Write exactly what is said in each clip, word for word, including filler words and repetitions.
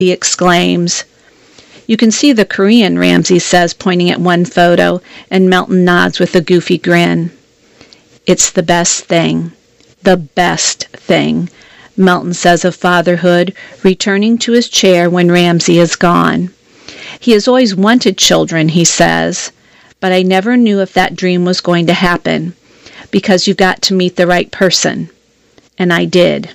he exclaims. You can see the Korean, Ramsey says, pointing at one photo, and Melton nods with a goofy grin. It's the best thing. The best thing, Melton says of fatherhood, returning to his chair when Ramsey is gone. He has always wanted children, he says, but I never knew if that dream was going to happen, because you got to meet the right person. And I did.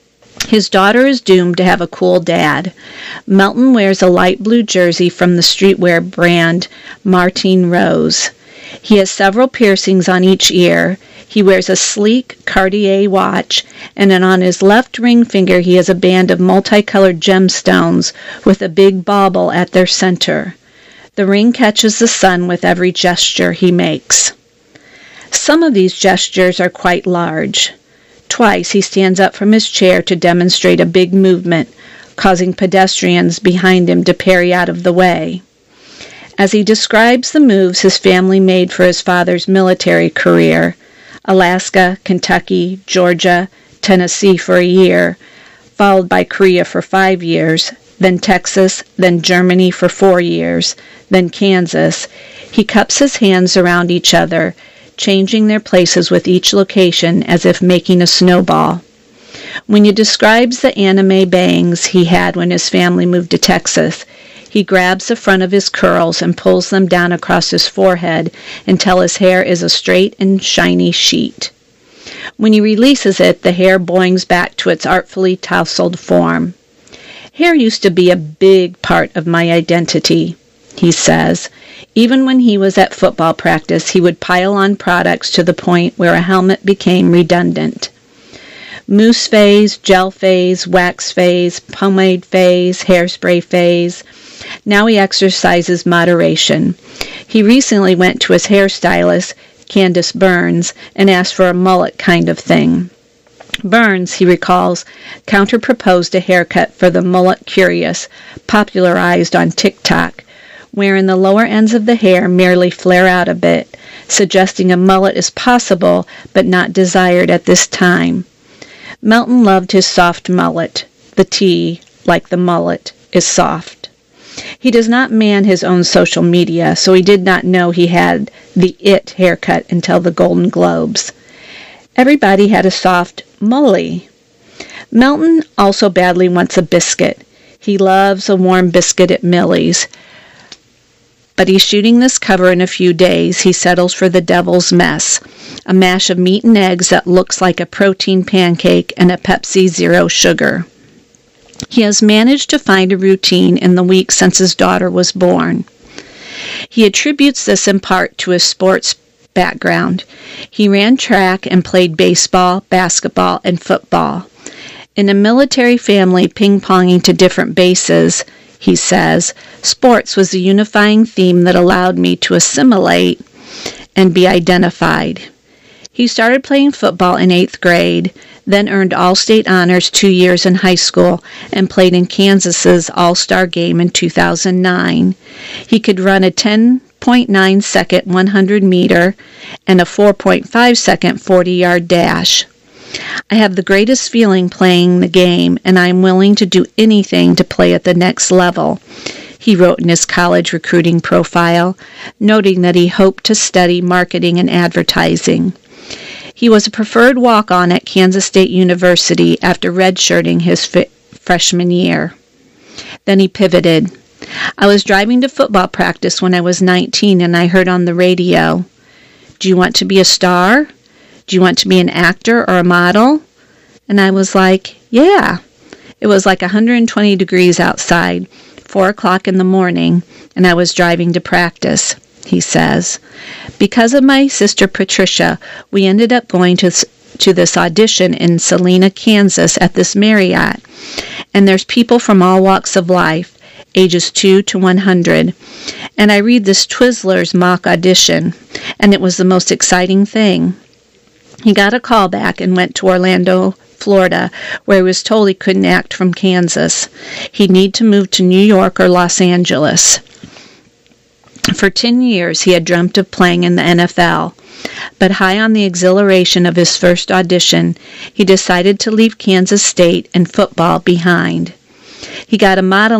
His daughter is doomed to have a cool dad. Melton wears a light blue jersey from the streetwear brand Martine Rose. He has several piercings on each ear. He wears a sleek Cartier watch, and then on his left ring finger he has a band of multicolored gemstones with a big bauble at their center. The ring catches the sun with every gesture he makes. Some of these gestures are quite large. Twice he stands up from his chair to demonstrate a big movement, causing pedestrians behind him to parry out of the way. As he describes the moves his family made for his father's military career, Alaska, Kentucky, Georgia, Tennessee for a year, followed by Korea for five years, then Texas, then Germany for four years, then Kansas, he cups his hands around each other, changing their places with each location as if making a snowball. When he describes the anime bangs he had when his family moved to Texas, he grabs the front of his curls and pulls them down across his forehead until his hair is a straight and shiny sheet. When he releases it, the hair boings back to its artfully tousled form. Hair used to be a big part of my identity, he says. Even when he was at football practice, he would pile on products to the point where a helmet became redundant. Mousse phase, gel phase, wax phase, pomade phase, hairspray phase. Now he exercises moderation. He recently went to his hairstylist, Candace Burns, and asked for a mullet kind of thing. Burns, he recalls, counter-proposed a haircut for the mullet curious, popularized on TikTok, wherein the lower ends of the hair merely flare out a bit, suggesting a mullet is possible but not desired at this time. Melton loved his soft mullet. The T, like the mullet, is soft. He does not man his own social media, so he did not know he had the it haircut until the Golden Globes. Everybody had a soft mully. Melton also badly wants a biscuit. He loves a warm biscuit at Millie's. But he's shooting this cover in a few days. He settles for the devil's mess, a mash of meat and eggs that looks like a protein pancake and a Pepsi Zero sugar. He has managed to find a routine in the week since his daughter was born. He attributes this in part to his sports background. He ran track and played baseball, basketball, and football. In a military family ping-ponging to different bases, he says, sports was the unifying theme that allowed me to assimilate and be identified. He started playing football in eighth grade, then earned All-State honors two years in high school and played in Kansas's All-Star game in two thousand nine. He could run a ten point nine second one hundred meter and a four point five second forty yard dash. I have the greatest feeling playing the game, and I am willing to do anything to play at the next level, he wrote in his college recruiting profile, noting that he hoped to study marketing and advertising. He was a preferred walk-on at Kansas State University after redshirting his f- freshman year. Then he pivoted. I was driving to football practice when I was nineteen, and I heard on the radio, "Do you want to be a star? Do you want to be an actor or a model?" And I was like, yeah. It was like one hundred twenty degrees outside, four o'clock in the morning, and I was driving to practice, he says. Because of my sister Patricia, we ended up going to, to this audition in Salina, Kansas at this Marriott. And there's people from all walks of life, ages two to one hundred. And I read this Twizzlers mock audition, and it was the most exciting thing. He got a call back and went to Orlando, Florida, where he was told he couldn't act from Kansas. He'd need to move to New York or Los Angeles. For ten years, he had dreamt of playing in the N F L, but high on the exhilaration of his first audition, he decided to leave Kansas State and football behind. He got a modeling